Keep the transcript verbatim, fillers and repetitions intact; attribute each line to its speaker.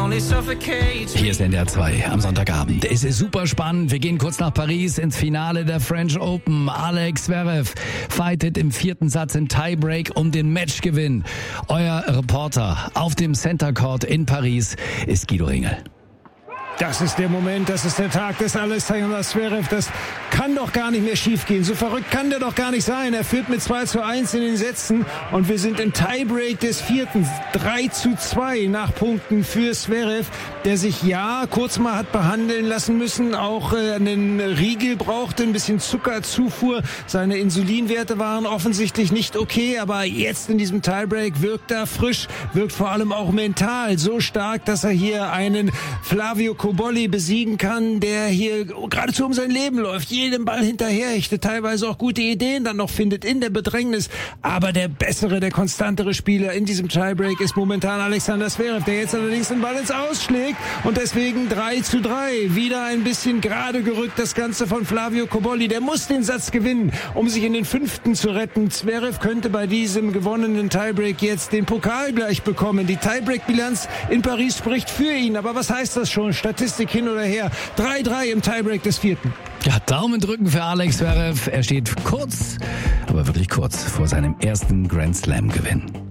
Speaker 1: Hier ist N D R zwei am Sonntagabend. Es ist super spannend. Wir gehen kurz nach Paris ins Finale der French Open. Alex Zverev fightet im vierten Satz im Tiebreak um den Matchgewinn. Euer Reporter auf dem Center Court in Paris ist Guido Ringel.
Speaker 2: Das ist der Moment, das ist der Tag des Alexander Zverev. Das kann doch gar nicht mehr schiefgehen. So verrückt kann der doch gar nicht sein. Er führt mit zwei zu eins in den Sätzen und wir sind im Tiebreak des vierten. drei zu zwei nach Punkten für Zverev, der sich ja kurz mal hat behandeln lassen müssen, auch äh, einen Riegel brauchte, ein bisschen Zuckerzufuhr. Seine Insulinwerte waren offensichtlich nicht okay, aber jetzt in diesem Tiebreak wirkt er frisch, wirkt vor allem auch mental so stark, dass er hier einen Flavio Cobolli besiegen kann, der hier geradezu um sein Leben läuft, jedem Ball hinterherhechtet, teilweise auch gute Ideen dann noch findet in der Bedrängnis. Aber der bessere, der konstantere Spieler in diesem Tiebreak ist momentan Alexander Zverev, der jetzt allerdings den Ball ins Ausschlägt und deswegen drei zu drei. Wieder ein bisschen gerade gerückt das Ganze von Flavio Cobolli. Der muss den Satz gewinnen, um sich in den fünften zu retten. Zverev könnte bei diesem gewonnenen Tiebreak jetzt den Pokal gleich bekommen. Die Tiebreak-Bilanz in Paris spricht für ihn. Aber was heißt das schon? Statistik hin oder her. drei drei im Tiebreak des vierten.
Speaker 1: Ja, Daumen drücken für Alex Zverev. Er steht kurz, aber wirklich kurz vor seinem ersten Grand Slam-Gewinn.